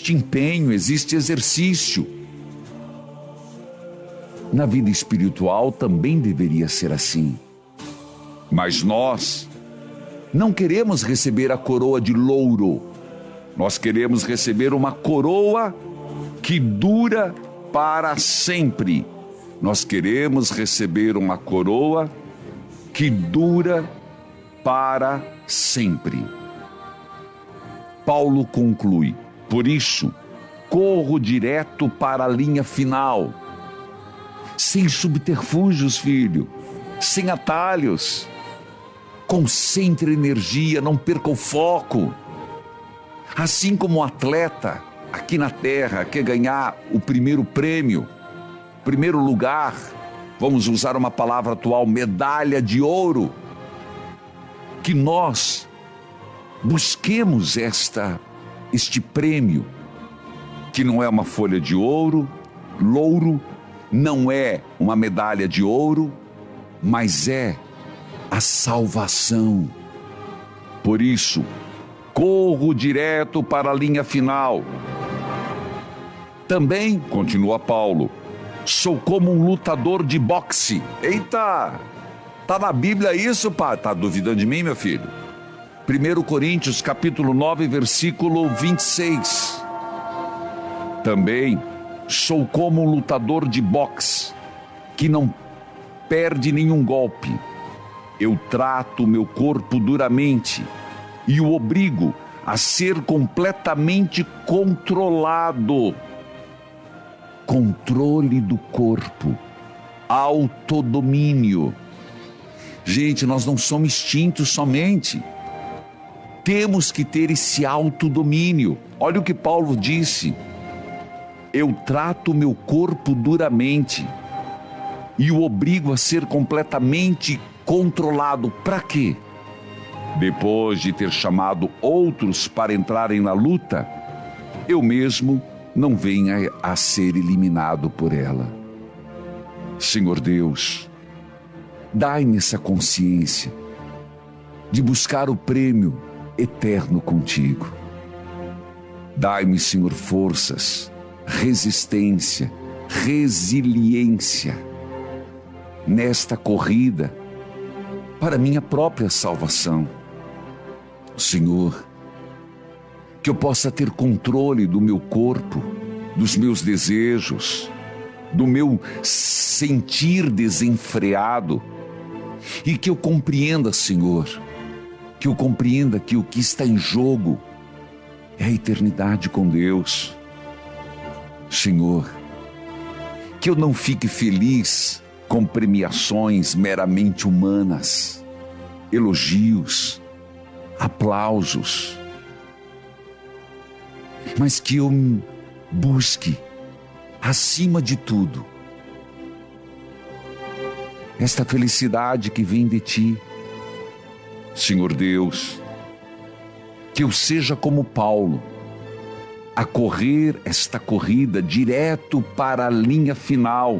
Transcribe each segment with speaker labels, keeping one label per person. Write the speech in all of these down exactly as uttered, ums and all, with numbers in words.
Speaker 1: existe empenho, existe exercício. Na vida espiritual também deveria ser assim. Mas nós não queremos receber a coroa de louro. Nós queremos receber uma coroa que dura para sempre. Nós queremos receber uma coroa que dura para sempre. Paulo conclui: por isso, corro direto para a linha final. Sem subterfúgios, filho, sem atalhos. Concentre energia, não perca o foco. Assim como um atleta aqui na terra quer ganhar o primeiro prêmio, primeiro lugar, vamos usar uma palavra atual, medalha de ouro, que nós busquemos esta, este prêmio, que não é uma folha de ouro, louro, não é uma medalha de ouro, mas é a salvação. Por isso, corro direto para a linha final. Também, continua Paulo, sou como um lutador de boxe. Eita, tá na Bíblia isso, pai? Tá duvidando de mim, meu filho? primeiro Coríntios, capítulo nove, versículo vinte e seis. Também sou como um lutador de boxe, que não perde nenhum golpe. Eu trato meu corpo duramente e o obrigo a ser completamente controlado. Controle do corpo, autodomínio. Gente, nós não somos extintos somente. Temos que ter esse autodomínio. Olha o que Paulo disse: eu trato meu corpo duramente e o obrigo a ser completamente controlado. Para quê? Depois de ter chamado outros para entrarem na luta, eu mesmo não venha a ser eliminado por ela. Senhor Deus, dai-me essa consciência de buscar o prêmio eterno contigo. Dai-me, Senhor, forças, resistência, resiliência nesta corrida para minha própria salvação. Senhor, que eu possa ter controle do meu corpo, dos meus desejos, do meu sentir desenfreado, e que eu compreenda, Senhor, que eu compreenda que o que está em jogo é a eternidade com Deus. Senhor, que eu não fique feliz com premiações meramente humanas, elogios, aplausos, mas que eu busque, acima de tudo, esta felicidade que vem de Ti. Senhor Deus, que eu seja como Paulo, a correr esta corrida direto para a linha final,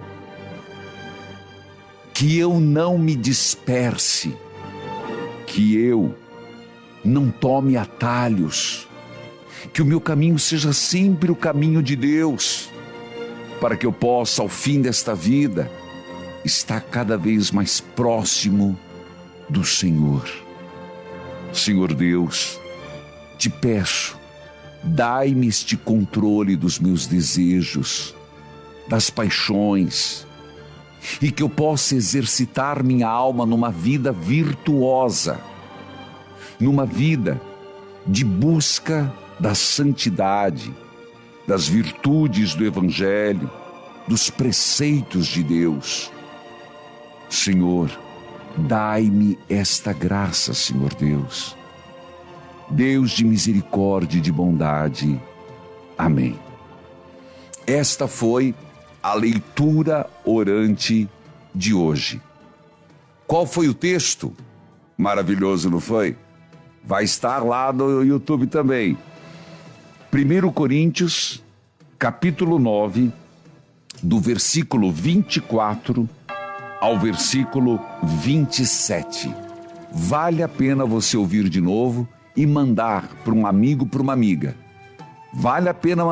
Speaker 1: que eu não me disperse, que eu não tome atalhos, que o meu caminho seja sempre o caminho de Deus, para que eu possa, ao fim desta vida, estar cada vez mais próximo do Senhor. Senhor Deus, te peço, dai-me este controle dos meus desejos, das paixões, e que eu possa exercitar minha alma numa vida virtuosa, numa vida de busca da santidade, das virtudes do Evangelho, dos preceitos de Deus. Senhor, dai-me esta graça, Senhor Deus. Deus de misericórdia e de bondade. Amém. Esta foi a leitura orante de hoje. Qual foi o texto? Maravilhoso, não foi? Vai estar lá no YouTube também. primeiro Coríntios, capítulo nove, do versículo vinte e quatro ao versículo vinte e sete. Vale a pena você ouvir de novo e mandar para um amigo, para uma amiga. Vale a pena